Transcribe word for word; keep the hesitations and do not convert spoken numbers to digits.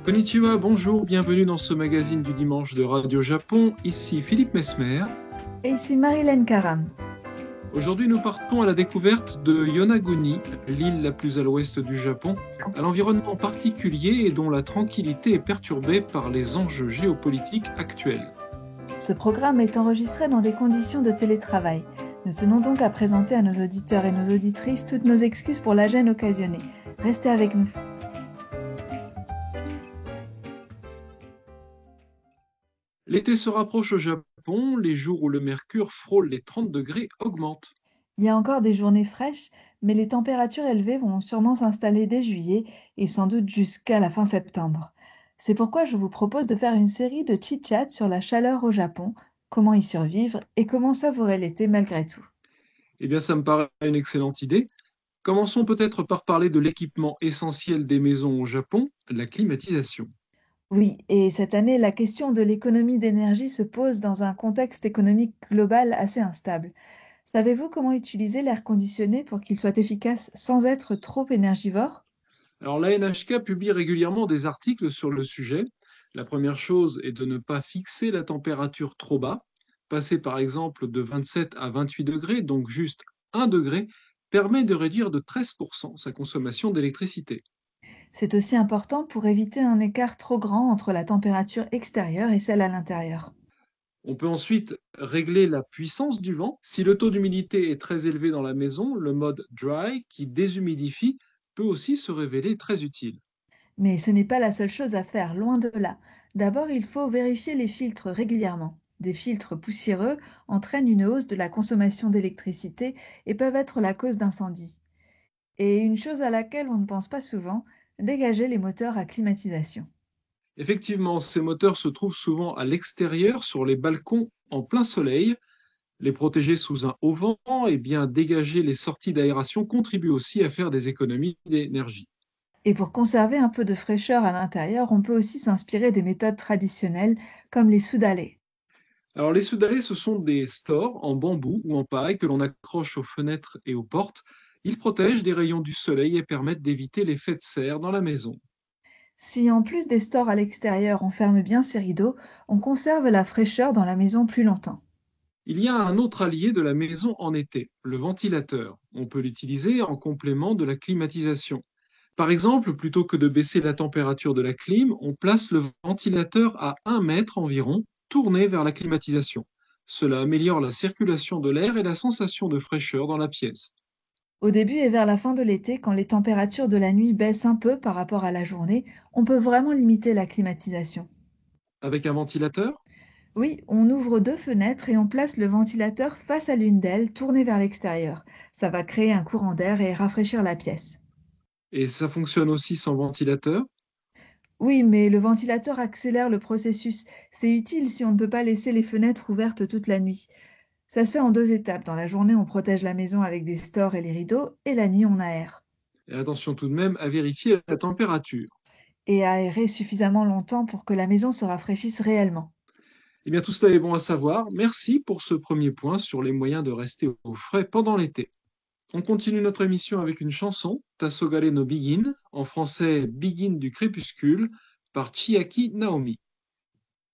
Konnichiwa, bonjour, bienvenue dans ce magazine du dimanche de Radio Japon. Ici Philippe Mesmer. Et ici Marilyn Karam. Aujourd'hui, nous partons à la découverte de Yonaguni, l'île la plus à l'ouest du Japon, à l'environnement particulier et dont la tranquillité est perturbée par les enjeux géopolitiques actuels. Ce programme est enregistré dans des conditions de télétravail. Nous tenons donc à présenter à nos auditeurs et nos auditrices toutes nos excuses pour la gêne occasionnée. Restez avec nous. L'été se rapproche au Japon, les jours où le mercure frôle les trente degrés augmentent. Il y a encore des journées fraîches, mais les températures élevées vont sûrement s'installer dès juillet et sans doute jusqu'à la fin septembre. C'est pourquoi je vous propose de faire une série de chit-chats sur la chaleur au Japon, comment y survivre et comment savourer l'été malgré tout. Eh bien, ça me paraît une excellente idée. Commençons peut-être par parler de l'équipement essentiel des maisons au Japon, la climatisation. Oui, et cette année, la question de l'économie d'énergie se pose dans un contexte économique global assez instable. Savez-vous comment utiliser l'air conditionné pour qu'il soit efficace sans être trop énergivore? Alors, l'A N H K publie régulièrement des articles sur le sujet. La première chose est de ne pas fixer la température trop bas. Passer par exemple de vingt-sept à vingt-huit degrés, donc juste un degré, permet de réduire de treize pour cent sa consommation d'électricité. C'est aussi important pour éviter un écart trop grand entre la température extérieure et celle à l'intérieur. On peut ensuite régler la puissance du vent. Si le taux d'humidité est très élevé dans la maison, le mode dry, qui déshumidifie, peut aussi se révéler très utile. Mais ce n'est pas la seule chose à faire, loin de là. D'abord, il faut vérifier les filtres régulièrement. Des filtres poussiéreux entraînent une hausse de la consommation d'électricité et peuvent être la cause d'incendies. Et une chose à laquelle on ne pense pas souvent, dégager les moteurs à climatisation. Effectivement, ces moteurs se trouvent souvent à l'extérieur, sur les balcons, en plein soleil. Les protéger sous un haut vent et bien dégager les sorties d'aération contribue aussi à faire des économies d'énergie. Et pour conserver un peu de fraîcheur à l'intérieur, on peut aussi s'inspirer des méthodes traditionnelles comme les soudalés. Alors les soudalés, ce sont des stores en bambou ou en paille que l'on accroche aux fenêtres et aux portes. Ils protègent des rayons du soleil et permettent d'éviter l'effet de serre dans la maison. Si en plus des stores à l'extérieur, on ferme bien ses rideaux, on conserve la fraîcheur dans la maison plus longtemps. Il y a un autre allié de la maison en été, le ventilateur. On peut l'utiliser en complément de la climatisation. Par exemple, plutôt que de baisser la température de la clim, on place le ventilateur à un mètre environ, tourné vers la climatisation. Cela améliore la circulation de l'air et la sensation de fraîcheur dans la pièce. Au début et vers la fin de l'été, quand les températures de la nuit baissent un peu par rapport à la journée, on peut vraiment limiter la climatisation. Avec un ventilateur? Oui, on ouvre deux fenêtres et on place le ventilateur face à l'une d'elles, tournée vers l'extérieur. Ça va créer un courant d'air et rafraîchir la pièce. Et ça fonctionne aussi sans ventilateur? Oui, mais le ventilateur accélère le processus. C'est utile si on ne peut pas laisser les fenêtres ouvertes toute la nuit. Ça se fait en deux étapes. Dans la journée, on protège la maison avec des stores et les rideaux, et la nuit, on aère. Et attention tout de même à vérifier la température. Et aérer suffisamment longtemps pour que la maison se rafraîchisse réellement. Eh bien, tout cela est bon à savoir. Merci pour ce premier point sur les moyens de rester au frais pendant l'été. On continue notre émission avec une chanson, Tasogare no Begin, en français Begin du crépuscule, par Chiaki Naomi.